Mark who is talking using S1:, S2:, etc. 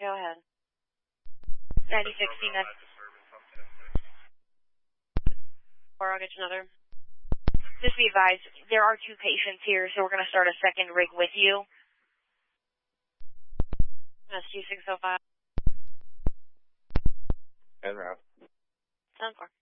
S1: Go ahead. 9016. Or I'll get you another. Just be advised, there are 2 patients here, so we're going to start a second rig with you. That's 2605.
S2: En route.
S1: 10-4.